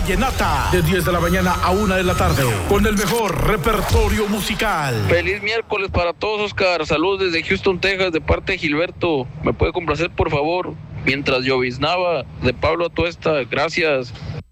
Vallenata, de 10 de la mañana a 1 de la tarde, con el mejor repertorio musical. Feliz miércoles para todos, Oscar. Saludos desde Houston, Texas, de parte de Gilberto. ¿Me puede complacer, por favor? Mientras lloviznaba, de Pablo Atuesta. Gracias.